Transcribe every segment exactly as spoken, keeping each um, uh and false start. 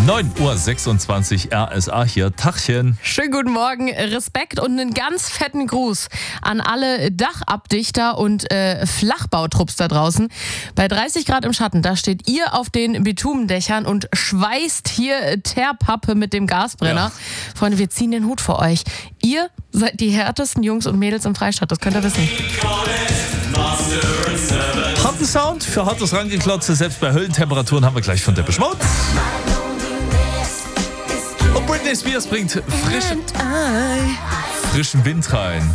neun Uhr sechsundzwanzig R S A hier. Tachchen. Schönen guten Morgen. Respekt und einen ganz fetten Gruß an alle Dachabdichter und äh, Flachbautrupps da draußen. Bei dreißig Grad im Schatten, da steht ihr auf den Bitumendächern und schweißt hier Teerpappe mit dem Gasbrenner. Ja. Freunde, wir ziehen den Hut vor euch. Ihr seid die härtesten Jungs und Mädels im Freistaat, das könnt ihr wissen. Harten Sound für hartes Rangeklotze. Selbst bei Höllentemperaturen haben wir gleich von Depeche Mode. Und Britney Spears bringt frischen, frischen Wind rein.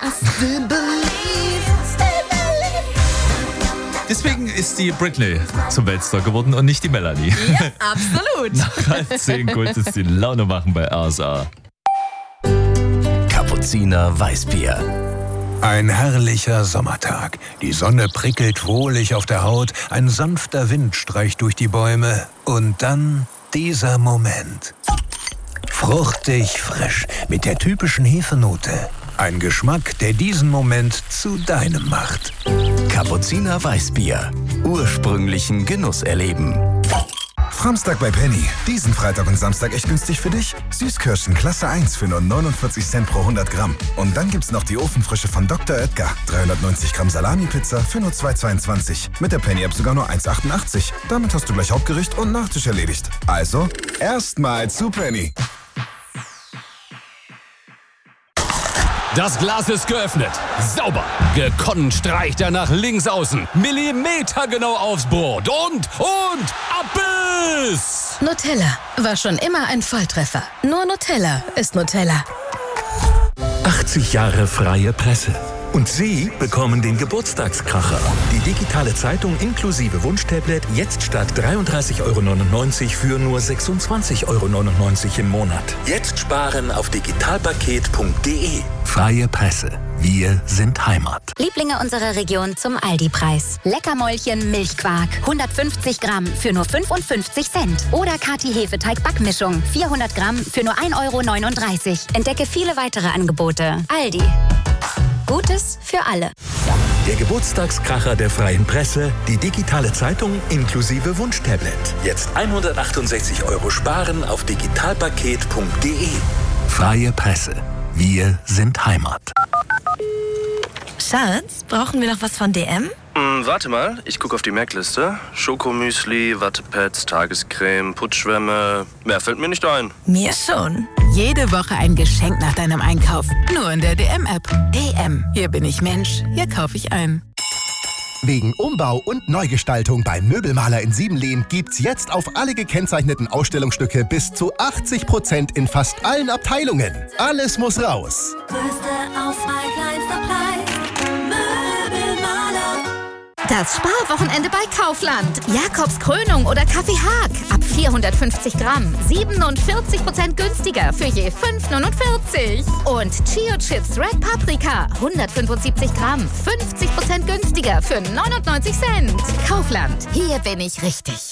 Deswegen ist die Britney zum Weltstar geworden und nicht die Melanie. Ja, absolut. Nach halb zehn Gold ist die Laune machen bei R S A. Kapuziner Weißbier. Ein herrlicher Sommertag. Die Sonne prickelt wohlig auf der Haut, ein sanfter Wind streicht durch die Bäume und dann dieser Moment. Fruchtig frisch, mit der typischen Hefenote. Ein Geschmack, der diesen Moment zu deinem macht. Kapuziner Weißbier. Ursprünglichen Genuss erleben. Samstag bei Penny. Diesen Freitag und Samstag echt günstig für dich. Süßkirschen Klasse eins für nur neunundvierzig Cent pro hundert Gramm. Und dann gibt's noch die Ofenfrische von Doktor Oetker. dreihundertneunzig Gramm Salami-Pizza für nur zwei Euro zweiundzwanzig. Mit der Penny-App sogar nur eins Euro achtundachtzig. Damit hast du gleich Hauptgericht und Nachtisch erledigt. Also, erstmal zu Penny. Das Glas ist geöffnet. Sauber. Gekonnt streicht er nach links außen. Millimetergenau aufs Brot. Und, und, Abbiss! Nutella war schon immer ein Volltreffer. Nur Nutella ist Nutella. achtzig Jahre freie Presse. Und Sie bekommen den Geburtstagskracher. Die digitale Zeitung inklusive Wunschtablet jetzt statt dreiunddreißig Euro neunundneunzig für nur sechsundzwanzig Euro neunundneunzig im Monat. Jetzt sparen auf digitalpaket punkt de. Freie Presse. Wir sind Heimat. Lieblinge unserer Region zum Aldi-Preis. Leckermäulchen Milchquark. hundertfünfzig Gramm für nur fünfundfünfzig Cent. Oder Kati Hefeteig-Backmischung. vierhundert Gramm für nur ein Euro neununddreißig. Entdecke viele weitere Angebote. Aldi. Gutes für alle. Der Geburtstagskracher der freien Presse, die digitale Zeitung inklusive Wunschtablet. Jetzt hundertachtundsechzig Euro sparen auf digitalpaket punkt de. Freie Presse. Wir sind Heimat. Schatz, brauchen wir noch was von D M? Hm, warte mal, ich gucke auf die Merkliste. Schokomüsli, Wattepads, Tagescreme, Putzschwämme. Mehr fällt mir nicht ein. Mir schon. Jede Woche ein Geschenk nach deinem Einkauf. Nur in der D M-App. D M. Hier bin ich Mensch. Hier kaufe ich ein. Wegen Umbau und Neugestaltung beim Möbelmaler in Siebenlehn gibt's jetzt auf alle gekennzeichneten Ausstellungsstücke bis zu achtzig Prozent in fast allen Abteilungen. Alles muss raus. Größte Auswahl, kleinster Preis. Möbelmaler. Das Sparwochenende bei Kaufland. Jakobs Krönung oder Kaffee Haag. Ab vierhundertfünfzig Gramm. siebenundvierzig Prozent günstiger für je fünf Euro neunundvierzig. Und Chio Chips Red Paprika. hundertfünfundsiebzig Gramm. fünfzig Prozent günstiger für neunundneunzig Cent. Kaufland. Hier bin ich richtig.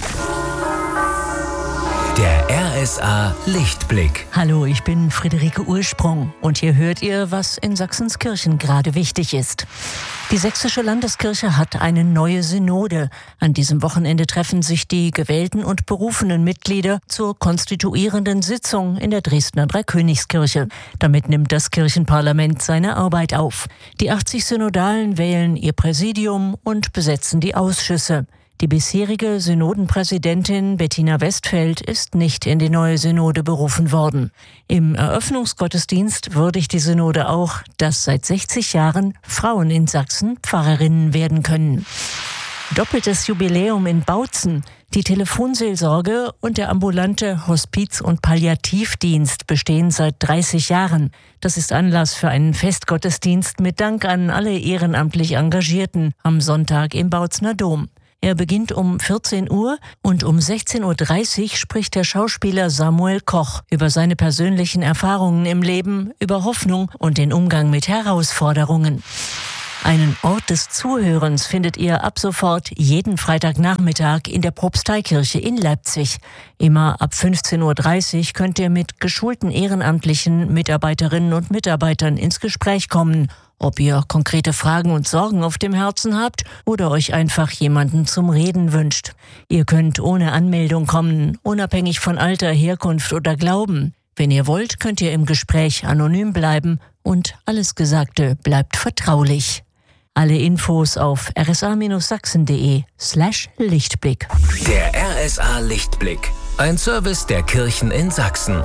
Der R S A Lichtblick. Hallo, ich bin Friederike Ursprung und hier hört ihr, was in Sachsenskirchen gerade wichtig ist. Die Sächsische Landeskirche hat eine neue Synode. An diesem Wochenende treffen sich die gewählten und berufenen Mitglieder zur konstituierenden Sitzung in der Dresdner Dreikönigskirche. Damit nimmt das Kirchenparlament seine Arbeit auf. Die achtzig Synodalen wählen ihr Präsidium und besetzen die Ausschüsse. Die bisherige Synodenpräsidentin Bettina Westfeld ist nicht in die neue Synode berufen worden. Im Eröffnungsgottesdienst würdigt die Synode auch, dass seit sechzig Jahren Frauen in Sachsen Pfarrerinnen werden können. Doppeltes Jubiläum in Bautzen. Die Telefonseelsorge und der ambulante Hospiz- und Palliativdienst bestehen seit dreißig Jahren. Das ist Anlass für einen Festgottesdienst mit Dank an alle ehrenamtlich Engagierten am Sonntag im Bautzener Dom. Er beginnt um vierzehn Uhr und um sechzehn Uhr dreißig spricht der Schauspieler Samuel Koch über seine persönlichen Erfahrungen im Leben, über Hoffnung und den Umgang mit Herausforderungen. Einen Ort des Zuhörens findet ihr ab sofort jeden Freitagnachmittag in der Propsteikirche in Leipzig. Immer ab fünfzehn Uhr dreißig könnt ihr mit geschulten ehrenamtlichen Mitarbeiterinnen und Mitarbeitern ins Gespräch kommen, ob ihr konkrete Fragen und Sorgen auf dem Herzen habt oder euch einfach jemanden zum Reden wünscht. Ihr könnt ohne Anmeldung kommen, unabhängig von Alter, Herkunft oder Glauben. Wenn ihr wollt, könnt ihr im Gespräch anonym bleiben und alles Gesagte bleibt vertraulich. Alle Infos auf r s a sachsen punkt d e slash Lichtblick. Der R S A Lichtblick. Ein Service der Kirchen in Sachsen.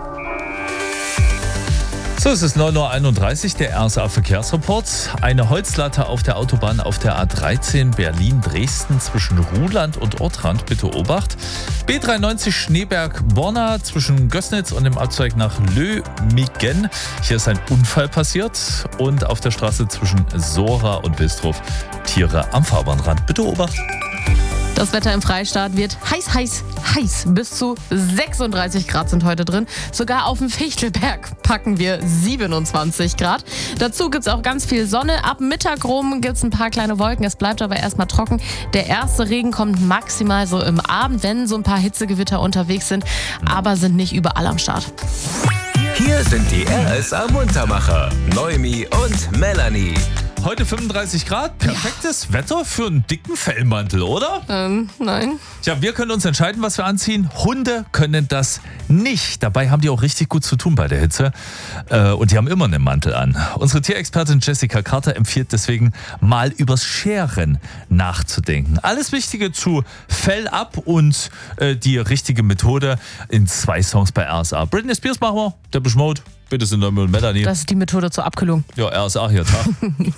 So, es ist neun Uhr einunddreißig, der R S A Verkehrsreport. Eine Holzlatte auf der Autobahn auf der A dreizehn Berlin-Dresden zwischen Ruhland und Ortrand. Bitte Obacht. B dreiundneunzig Schneeberg-Borna zwischen Gößnitz und dem Abzweig nach Lömigen. Hier ist ein Unfall passiert. Und auf der Straße zwischen Sora und Wilsdruf Tiere am Fahrbahnrand. Bitte Obacht. Das Wetter im Freistaat wird heiß, heiß, heiß. Bis zu sechsunddreißig Grad sind heute drin. Sogar auf dem Fichtelberg packen wir siebenundzwanzig Grad. Dazu gibt es auch ganz viel Sonne. Ab Mittag rum gibt es ein paar kleine Wolken. Es bleibt aber erstmal trocken. Der erste Regen kommt maximal so im Abend, wenn so ein paar Hitzegewitter unterwegs sind. Aber sind nicht überall am Start. Hier sind die R S A Muntermacher, Noemi und Melanie. Heute fünfunddreißig Grad, perfektes ja. Wetter für einen dicken Fellmantel, oder? Ähm, nein. Tja, wir können uns entscheiden, was wir anziehen. Hunde können das nicht. Dabei haben die auch richtig gut zu tun bei der Hitze. Äh, und die haben immer einen Mantel an. Unsere Tierexpertin Jessica Carter empfiehlt deswegen, mal übers Scheren nachzudenken. Alles Wichtige zu Fell ab und äh, die richtige Methode in zwei Songs bei R S A. Britney Spears machen wir, Depeche Mode. Bitte sind Noemi und Melanie. Das ist die Methode zur Abkühlung. Ja, R S A hier, Tag.